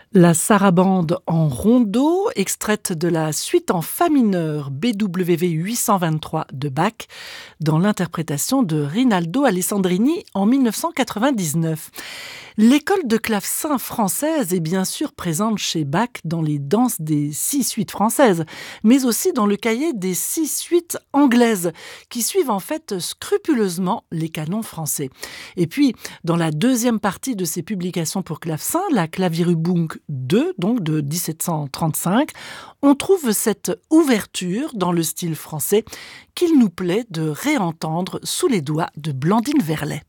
La sarabande en rondeau, extraite de la suite en fa mineur BWV 823 de Bach, dans l'interprétation de Rinaldo Alessandrini en 1999. L'école de clavecin française est bien sûr présente chez Bach dans les danses des 6/8 françaises, mais aussi dans le cahier des 6/8 anglaises, qui suivent en fait scrupuleusement les canons français. Et puis, dans la deuxième partie de ses publications pour clavecin, la Klavierübung 2, donc de 1735, on trouve cette ouverture dans le style français qu'il nous plaît de réentendre sous les doigts de Blandine Verlet.